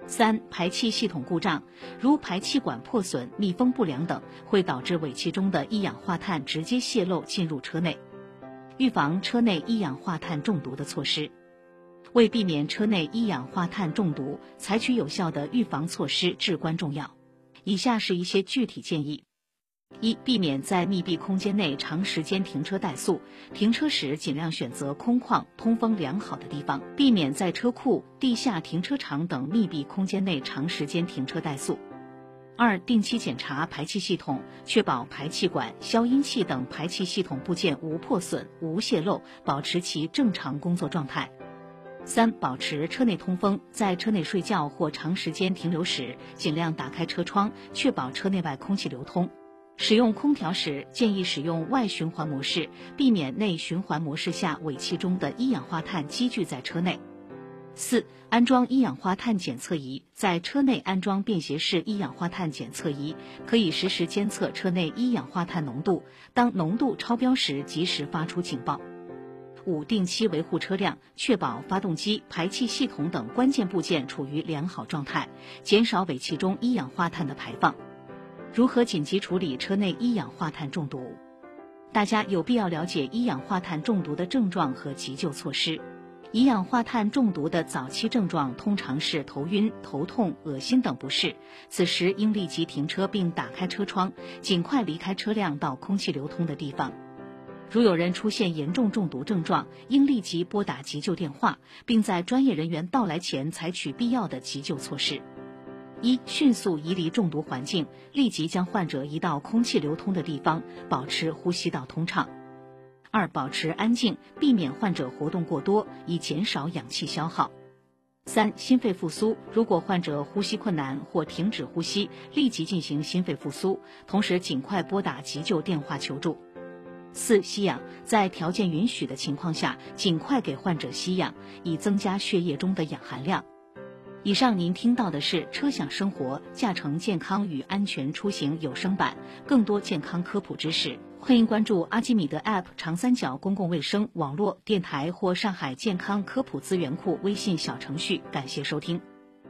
3、排气系统故障，如排气管破损、密封不良等，会导致尾气中的一氧化碳直接泄漏进入车内。预防车内一氧化碳中毒的措施。为避免车内一氧化碳中毒，采取有效的预防措施至关重要。以下是一些具体建议。1、避免在密闭空间内长时间停车怠速，停车时尽量选择空旷、通风良好的地方，避免在车库、地下停车场等密闭空间内长时间停车怠速。2、定期检查排气系统，确保排气管、消音器等排气系统部件无破损、无泄漏，保持其正常工作状态。3、保持车内通风，在车内睡觉或长时间停留时，尽量打开车窗，确保车内外空气流通。使用空调时，建议使用外循环模式，避免内循环模式下尾气中的一氧化碳积聚在车内。4、安装一氧化碳检测仪，在车内安装便携式一氧化碳检测仪，可以实时监测车内一氧化碳浓度，当浓度超标时及时发出警报。5、定期维护车辆，确保发动机、排气系统等关键部件处于良好状态，减少尾气中一氧化碳的排放。如何紧急处理车内一氧化碳中毒？大家有必要了解一氧化碳中毒的症状和急救措施。一氧化碳中毒的早期症状通常是头晕、头痛、恶心等不适，此时应立即停车并打开车窗，尽快离开车辆到空气流通的地方。如有人出现严重中毒症状，应立即拨打急救电话，并在专业人员到来前采取必要的急救措施。1、迅速移离中毒环境，立即将患者移到空气流通的地方，保持呼吸道通畅。2、保持安静，避免患者活动过多，以减少氧气消耗。3、心肺复苏，如果患者呼吸困难或停止呼吸，立即进行心肺复苏，同时尽快拨打急救电话求助。4、吸氧，在条件允许的情况下，尽快给患者吸氧，以增加血液中的氧含量。以上您听到的是车享生活驾乘健康与安全出行有声版，更多健康科普知识，欢迎关注阿基米德 App 长三角公共卫生网络电台或上海健康科普资源库微信小程序。感谢收听。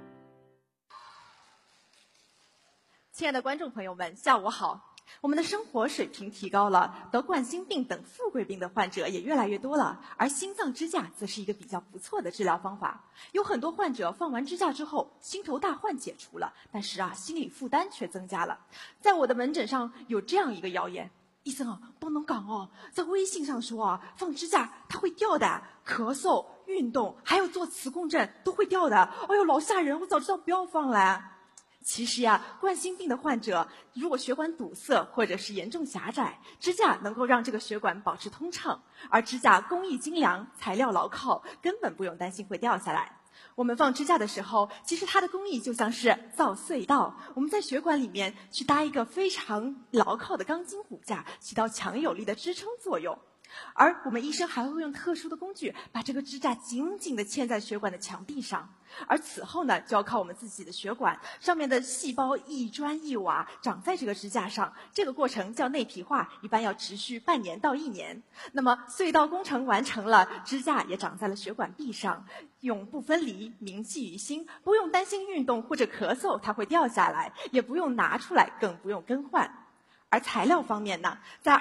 亲爱的观众朋友们，下午好。我们的生活水平提高了，得冠心病等富贵病的患者也越来越多了，而心脏支架则是一个比较不错的治疗方法。有很多患者放完支架之后，心头大患解除了，但是心理负担却增加了。在我的门诊上有这样一个谣言，医生不能讲在微信上说放支架它会掉的，咳嗽、运动还有做磁共振都会掉的。哎呦，老吓人，我早知道不要放了。其实冠心病的患者如果血管堵塞或者是严重狭窄，支架能够让这个血管保持通畅，而支架工艺精良，材料牢靠，根本不用担心会掉下来。我们放支架的时候，其实它的工艺就像是造隧道，我们在血管里面去搭一个非常牢靠的钢筋骨架，起到强有力的支撑作用。而我们医生还会用特殊的工具把这个支架紧紧地嵌在血管的墙壁上，而此后呢，就要靠我们自己的血管上面的细胞一砖一瓦长在这个支架上，这个过程叫内皮化，一般要持续半年到1年。那么隧道工程完成了，支架也长在了血管壁上，永不分离，铭记于心，不用担心运动或者咳嗽它会掉下来，也不用拿出来，更不用更换。而材料方面呢，在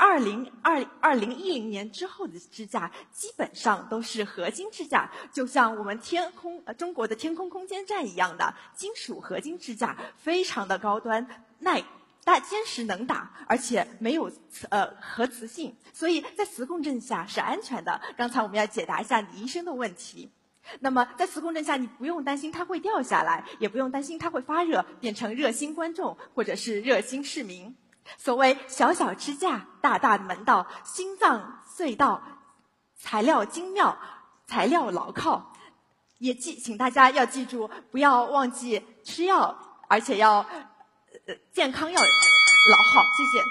2010年之后的支架基本上都是合金支架，就像我们中国的天空空间站一样的金属合金支架，非常的高端，坚实能打，而且没有核磁性，所以在磁共振下是安全的。刚才我们要解答一下李医生的问题。那么在磁共振下，你不用担心它会掉下来，也不用担心它会发热变成热心观众或者是热心市民。所谓小小支架，大大的门道，心脏隧道，材料精妙，材料牢靠。请大家要记住，不要忘记吃药，而且要健康要牢好。谢谢。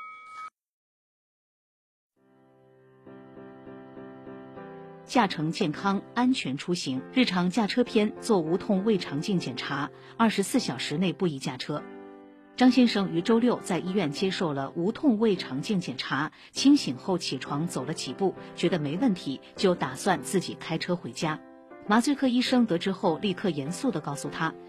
驾乘健康安全出行，日常驾车篇做无痛胃肠镜检查，24小时内不宜驾车。张先生于周6在医院接受了无痛胃肠镜检查，清醒后起床走了几步，觉得没问题，就打算自己开车回家。麻醉科医生得知后立刻严肃地告诉他，